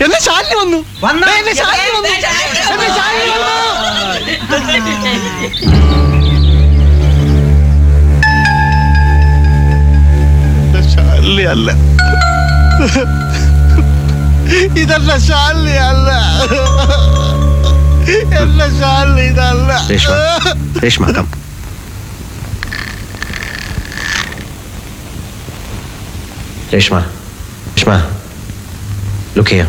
എന്നെ ശാലിനി വന്നു. ശാലിനി അല്ല, ഇതല്ല ശാലിനി അല്ല, എന്നെ ശാലിനി ഇതല്ല. Reshma come. Reshma, Reshma, look here.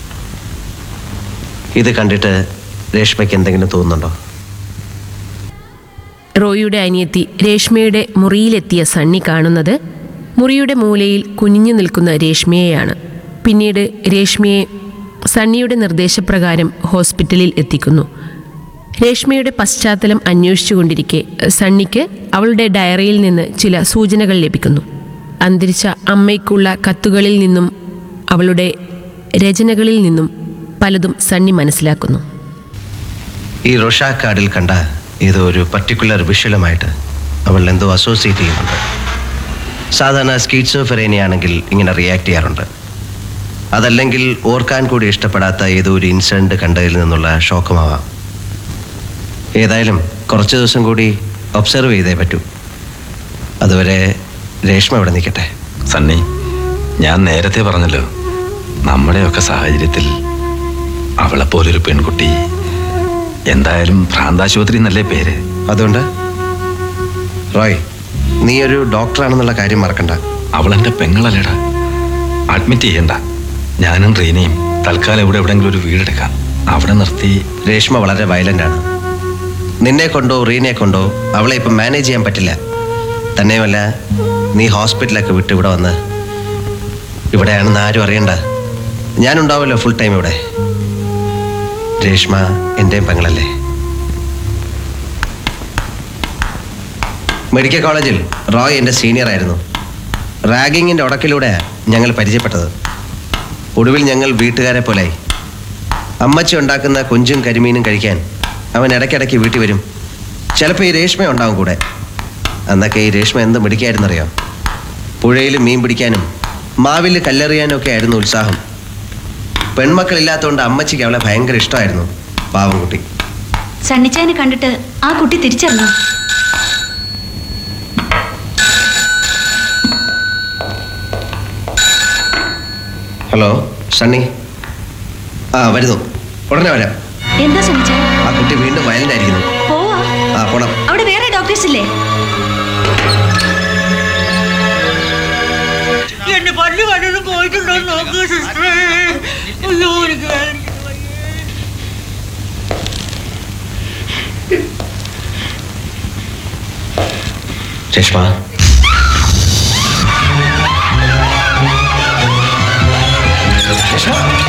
ഇത് കണ്ടിട്ട് രേഷ്മയ്ക്ക് എന്തെങ്കിലും തോന്നുന്നുണ്ടോ? റോയിയുടെ അനിയത്തി രേഷ്മയുടെ മുറിയിലെത്തിയ സണ്ണി കാണുന്നത് മുറിയുടെ മൂലയിൽ കുനിഞ്ഞു നിൽക്കുന്ന രേഷ്മയെയാണ്. പിന്നീട് രേഷ്മയെ സണ്ണിയുടെ നിർദ്ദേശപ്രകാരം ഹോസ്പിറ്റലിൽ എത്തിക്കുന്നു. രേഷ്മയുടെ പശ്ചാത്തലം അന്വേഷിച്ചുകൊണ്ടിരിക്കെ സണ്ണിക്ക് അവളുടെ ഡയറിയിൽ നിന്ന് ചില സൂചനകൾ ലഭിക്കുന്നു. അന്തരിച്ച അമ്മയ്ക്കുള്ള കത്തുകളിൽ നിന്നും അവളുടെ രചനകളിൽ നിന്നും പലതും സണ്ണി മനസ്സിലാക്കുന്നു. ഈ റോഷാ കാർഡിൽ കണ്ട ഏതോ ഒരു പർട്ടിക്കുലർ വിഷ്വലുമായിട്ട് അവൾ എന്തോ അസോസിയേറ്റ് ചെയ്യുന്നുണ്ട്. സാധാരണ സ്കീറ്റ്സോഫ്രെനിയ ആണെങ്കിൽ ഇങ്ങനെ റിയാക്ട് ചെയ്യാറുണ്ട്. അതല്ലെങ്കിൽ ഓർക്കാൻ കൂടി ഇഷ്ടപ്പെടാത്ത ഏതോ ഒരു ഇൻസിഡൻറ്റ് കണ്ടതിൽ നിന്നുള്ള ഷോക്കുമാവാം. ഏതായാലും കുറച്ച് ദിവസം കൂടി ഒബ്സർവ് ചെയ്തേ പറ്റൂ. അതുവരെ രേഷ്മ ഇവിടെ നിൽക്കട്ടെ. സണ്ണി, ഞാൻ നേരത്തെ പറഞ്ഞല്ലോ, നമ്മുടെയൊക്കെ സാഹചര്യത്തിൽ അവളെപ്പോലൊരു പെൺകുട്ടി എന്തായാലും ഭ്രാന്താശുപത്രി എന്നല്ലേ പേര്. അതുകൊണ്ട് റോയ്, നീ ഒരു ഡോക്ടറാണെന്നുള്ള കാര്യം മറക്കണ്ട. അവളെൻ്റെ പെങ്ങളല്ലേടാ. അഡ്മിറ്റ് ചെയ്യണ്ട. ഞാനും റീനയും തൽക്കാലം എവിടെയെങ്കിലും ഒരു വീടെടുക്കാം. അവിടെ നിർത്തി. രേഷ്മ വളരെ വയലൻ്റ് ആണ്. നിന്നെ കൊണ്ടോ റീനയെ കൊണ്ടോ അവളെ ഇപ്പം മാനേജ് ചെയ്യാൻ പറ്റില്ല. തന്നെയുമല്ല, നീ ഹോസ്പിറ്റലൊക്കെ വിട്ട് ഇവിടെ വന്ന് ഇവിടെയാണെന്ന് ആരും അറിയണ്ട. ഞാനുണ്ടാവുമല്ലോ ഫുൾ ടൈം ഇവിടെ. രേഷ്മ എൻ്റെയും പെങ്ങളല്ലേ. മെഡിക്കൽ കോളേജിൽ റോയ് എൻ്റെ സീനിയറായിരുന്നു. റാഗിങ്ങിൻ്റെ ഉടക്കിലൂടെ ഞങ്ങൾ പരിചയപ്പെട്ടത്. ഒടുവിൽ ഞങ്ങൾ വീട്ടുകാരെ പോലായി. അമ്മച്ചി ഉണ്ടാക്കുന്ന കൊഞ്ചും കരിമീനും കഴിക്കാൻ അവൻ ഇടയ്ക്കിടയ്ക്ക് വീട്ടിൽ വരും. ചിലപ്പോൾ ഈ രേഷ്മ ഉണ്ടാവും കൂടെ. അന്നൊക്കെ ഈ രേഷ്മ എന്ത് മിടിക്കായിരുന്നറിയാം. പുഴയിൽ മീൻ പിടിക്കാനും മാവിൽ കല്ലെറിയാനും ഒക്കെ ആയിരുന്നു ഉത്സാഹം. പെൺമക്കളില്ലാത്തതുകൊണ്ട് അമ്മച്ചിക്ക് അവളെ ഭയങ്കര ഇഷ്ടമായിരുന്നു. പാവം കുട്ടി. സണ്ണിച്ചായനെ കണ്ടിട്ട് ആ കുട്ടി തിരിച്ചറിഞ്ഞു. ഹലോ സണ്ണി. വരുന്നു, ഉടനെ വരാം. എന്താ സണ്ണിച്ചായ? ആ കുട്ടി വീണ്ടും വയലന്റ് ആയിരിക്കുന്നു. പോവാ. പോണം. അവിടെ വേറെ ഡോക്ടേഴ്സ് ഇല്ലേ? എന്റെ പല്ല് കണ്ടൊന്നും പോയിട്ടുണ്ടോ നോക്കൂ സിസ്റ്ററെ. അയ്യോ, എനിക്ക് രേഷ്മ, രേഷ്മ